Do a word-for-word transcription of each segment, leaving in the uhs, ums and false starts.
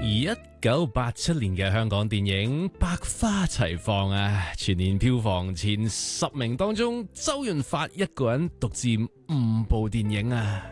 一九八七年嘅香港電影百花齊放啊！全年票房前十名當中，周潤發一個人獨佔五部電影啊！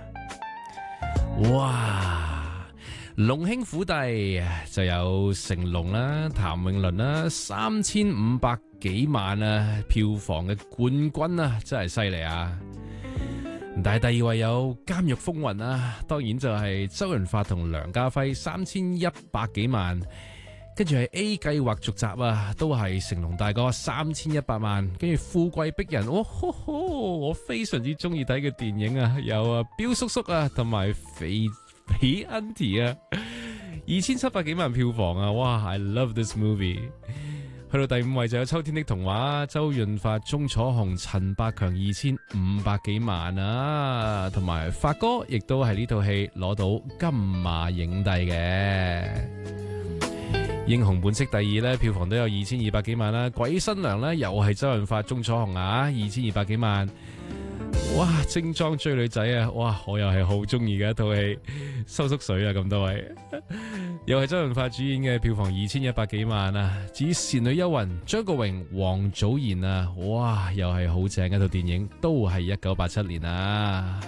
哇！龍兄虎弟就有成龍啦、譚詠麟啦，三千五百幾萬啊！票房嘅冠軍啊，真係犀利啊！但係第二位有《監獄風雲》啊，當然就係周潤發同梁家輝三千一百幾萬，跟住係 A 計劃續集啊，都係成龍大哥三千一百萬，跟住《富貴逼人》哦呵呵，我非常之中意睇嘅電影啊，有啊彪叔叔啊，同埋肥肥 Auntie 啊，二千七百幾萬票房啊，哇 I love this movie。去到第五位就有《秋天的童話》，周潤發、鐘楚紅、陳百強二千五百幾萬啊，同埋發哥亦都係呢套戲攞到金馬影帝嘅。《英雄本色》第二呢，票房都有二千二百幾萬啦。鬼新娘呢，又係周潤發、鐘楚紅啊，二千二百幾萬。哇！精裝追女仔啊！哇！我又係好中意嘅一套戲，收縮水啊！咁多位，又係周潤發主演嘅，票房二千一百幾萬啊！至於《倩女幽魂》，張國榮、王祖賢啊，哇！又係好正嘅一套電影，都係一九八七年啊！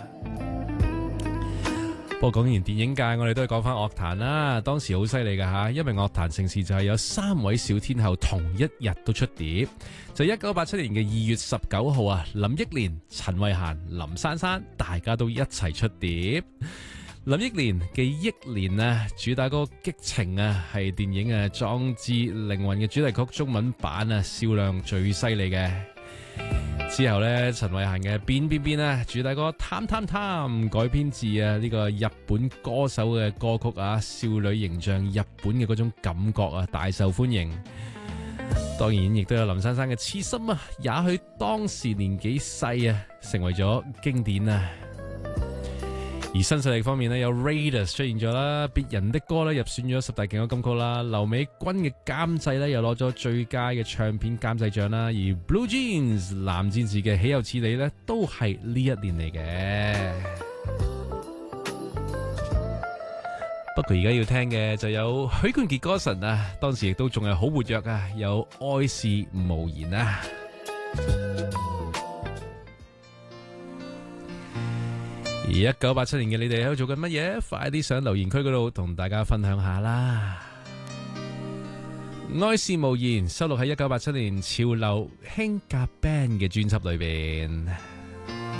不過講完電影界，我哋都係講翻樂壇啦。當時好犀利噶吓，因為樂壇盛事就係有三位小天后同一日都出碟。就一九八七年嘅二月十九號啊，林憶蓮、陳慧嫻、林珊珊，大家都一齊出碟。林憶蓮嘅憶蓮啊，主打歌《激情》啊，係電影啊《壯志凌雲》嘅主題曲中文版啊，銷量最犀利嘅。之後呢，陳慧嫻嘅《變變變》啊，主打歌《貪貪貪》改編自啊呢個日本歌手嘅歌曲啊，少女形象日本嘅嗰種感覺啊，大受歡迎。當然亦都有林珊珊嘅《痴心》啊，也許當時年紀細啊，成為咗經典啊。而新勢力方面呢，有 Raiders 出現咗啦，別人的歌咧入選咗十大勁歌金曲啦，劉美君嘅監製咧又攞咗最佳嘅唱片監製獎啦，而 Blue Jeans 藍戰士嘅豈有此理咧都係呢一年嚟嘅。不過而家要聽嘅就有許冠傑歌神啊，當時亦都仲係好活躍啊，有愛是無言啊。而一九八七年嘅你哋喺度做緊乜嘢？快啲上留言區嗰度同大家分享下啦！愛是無言收錄喺一九八七年潮流興夾 band 嘅專輯裏邊。